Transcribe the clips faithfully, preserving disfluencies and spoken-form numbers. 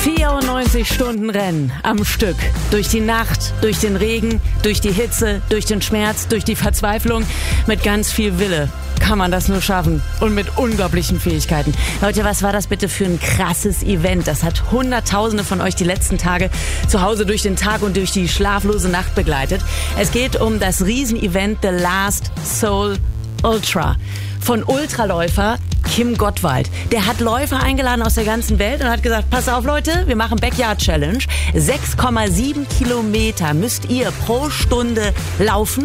vierundneunzig Stunden Rennen am Stück. Durch die Nacht, durch den Regen, durch die Hitze, durch den Schmerz, durch die Verzweiflung. Mit ganz viel Wille kann man das nur schaffen. Und mit unglaublichen Fähigkeiten. Leute, was war das bitte für ein krasses Event? Das hat Hunderttausende von euch die letzten Tage zu Hause durch den Tag und durch die schlaflose Nacht begleitet. Es geht um das Riesenevent The Last Soul Ultra von Ultraläufer Kim Gottwald. Der hat Läufer eingeladen aus der ganzen Welt und hat gesagt, pass auf Leute, wir machen Backyard Challenge. sechs Komma sieben Kilometer müsst ihr pro Stunde laufen.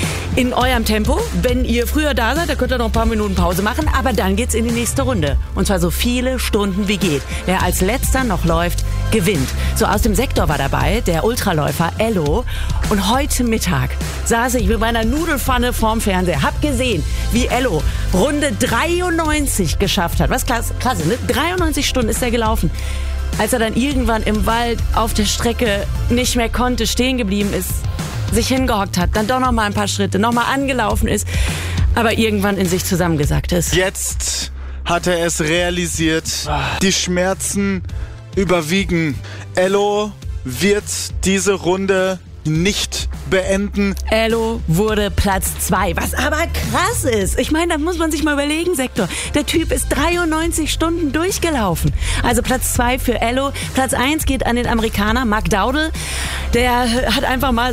In eurem Tempo. Wenn ihr früher da seid, dann könnt ihr noch ein paar Minuten Pause machen, aber dann geht's in die nächste Runde. Und zwar so viele Stunden wie geht. Wer als letzter noch läuft, gewinnt. So aus dem Sektor war dabei der Ultraläufer Ello. Und heute Mittag saß ich mit meiner Nudelpfanne vorm Fernseher. Hab gesehen, wie Ello Runde dreiundneunzig geschafft hat. Was klasse, klasse, ne? dreiundneunzig Stunden ist er gelaufen. Als er dann irgendwann im Wald auf der Strecke nicht mehr konnte, stehen geblieben ist, sich hingehockt hat, dann doch noch mal ein paar Schritte, noch mal angelaufen ist, aber irgendwann in sich zusammengesackt ist. Jetzt hat er es realisiert. Die Schmerzen überwiegen. Ello wird diese Runde nicht beenden. Ello wurde Platz zwei, was aber krass ist. Ich meine, das muss man sich mal überlegen, Sektor. Der Typ ist dreiundneunzig Stunden durchgelaufen. Also Platz zwei für Ello. Platz eins geht an den Amerikaner Mark Dowdle. Der hat einfach mal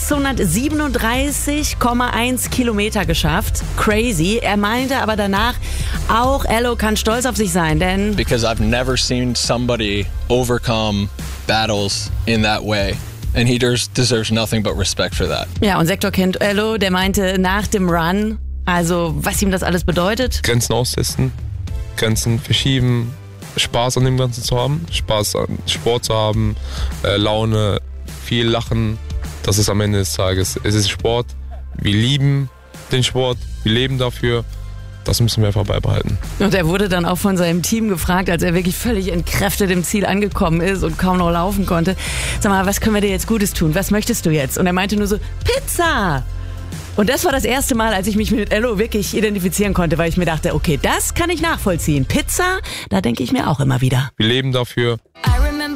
sechshundertsiebenunddreißig Komma eins Kilometer geschafft. Crazy. Er meinte aber danach, auch Ello kann stolz auf sich sein, denn... Because I've never seen somebody overcome battles in that way. And he deserves nothing but respect for that. Ja, und Sektor kennt Ello, der meinte nach dem Run, also was ihm das alles bedeutet. Grenzen austesten, Grenzen verschieben, Spaß an dem Ganzen zu haben, Spaß an Sport zu haben, äh, Laune, viel lachen. Das ist am Ende des Tages. Es ist Sport, wir lieben den Sport, wir leben dafür. Das müssen wir einfach beibehalten. Und er wurde dann auch von seinem Team gefragt, als er wirklich völlig entkräftet im Ziel angekommen ist und kaum noch laufen konnte. Sag mal, was können wir dir jetzt Gutes tun? Was möchtest du jetzt? Und er meinte nur so, Pizza! Und das war das erste Mal, als ich mich mit Ello wirklich identifizieren konnte, weil ich mir dachte, okay, das kann ich nachvollziehen. Pizza, da denke ich mir auch immer wieder. Wir leben dafür.